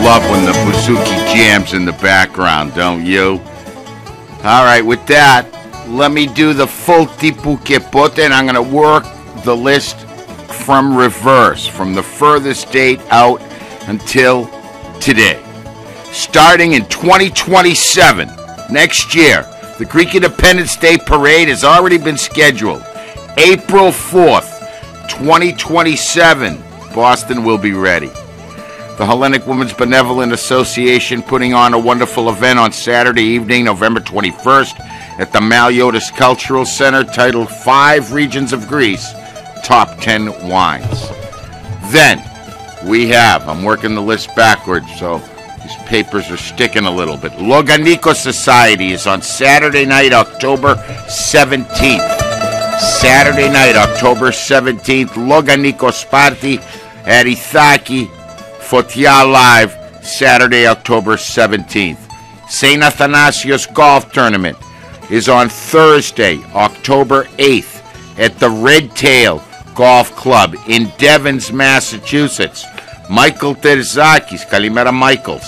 love when the bouzouki jams in the background, don't you? All right, with that, let me do the full tipu que pote, and I'm going to work the list from reverse, from the furthest date out until today. Starting in 2027, next year, the Greek Independence Day Parade has already been scheduled. April 4th, 2027, Boston will be ready. The Hellenic Women's Benevolent Association putting on a wonderful event on Saturday evening, November 21st, at the Maliotis Cultural Center titled 5 Regions of Greece, Top 10 Wines. Then, we have, I'm working the list backwards, so these papers are sticking a little bit. Loganiko Society is on Saturday night, October 17th. Saturday night, October 17th, Loganikos Party at Ithaki, Fotia Live, Saturday, October 17th. St. Athanasius Golf Tournament is on Thursday, October 8th at the Red Tail Golf Club in Devens, Massachusetts. Michael Terzakis, Kalimera Michael,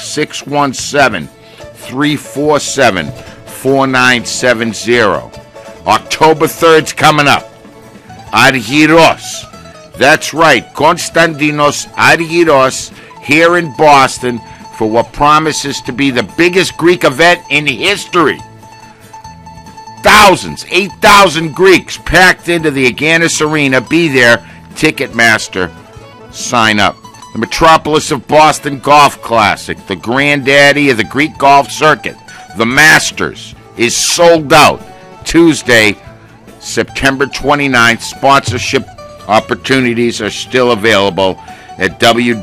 617-347-4970. October 3rd's coming up. Argyros. That's right, Konstantinos Argyros here in Boston for what promises to be the biggest Greek event in history. Thousands, 8,000 Greeks packed into the Agganis Arena. Be there, Ticketmaster. Sign up. The Metropolis of Boston Golf Classic, the granddaddy of the Greek golf circuit, the Masters, is sold out. Tuesday, September 29th. Sponsorship opportunities are still available at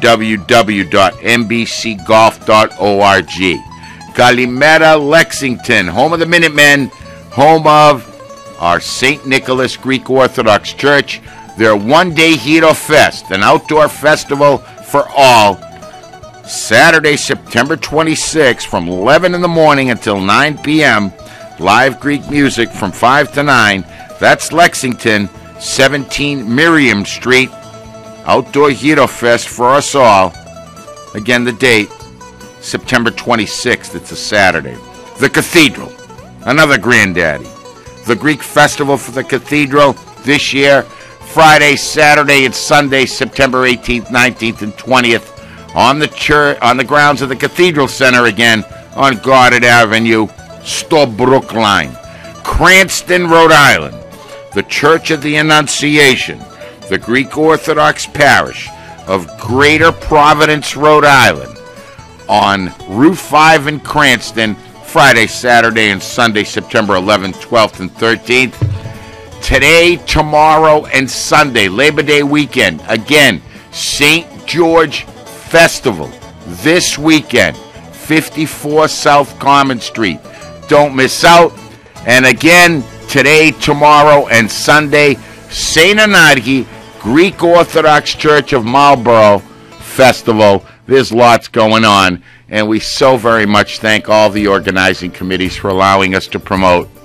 www.mbcgolf.org. Kalimera, Lexington, home of the Minutemen, home of our St. Nicholas Greek Orthodox Church. Their one-day Hero Fest, an outdoor festival for all. Saturday, September 26th, from 11 in the morning until 9 p.m., live Greek music from 5 to 9. That's Lexington, 17 Miriam Street. Outdoor Hero Fest for us all. Again, the date, September 26th. It's a Saturday. The Cathedral, another granddaddy. The Greek Festival for the Cathedral this year, Friday, Saturday, and Sunday, September 18th, 19th, and 20th on the grounds of the Cathedral Center again on Goddard Avenue, Stobrook Line. Cranston, Rhode Island, the Church of the Annunciation, the Greek Orthodox Parish of Greater Providence, Rhode Island, on Route 5 in Cranston, Friday, Saturday, and Sunday, September 11th, 12th, and 13th. Today, tomorrow, and Sunday, Labor Day weekend, again, St. George Festival this weekend, 54 South Common Street. Don't miss out. And again, today, tomorrow, and Sunday, St. Anarchy Greek Orthodox Church of Marlborough Festival. There's lots going on, and we so very much thank all the organizing committees for allowing us to promote